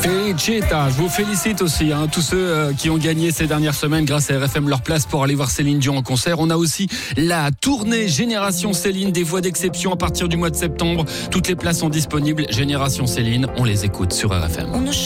Felicita, je vous félicite aussi, tous ceux qui ont gagné ces dernières semaines grâce à RFM leur place pour aller voir Céline Dion en concert. On a aussi la tournée Génération Céline, des voix d'exception à partir du mois de septembre. Toutes les places sont disponibles. Génération Céline, on les écoute sur RFM.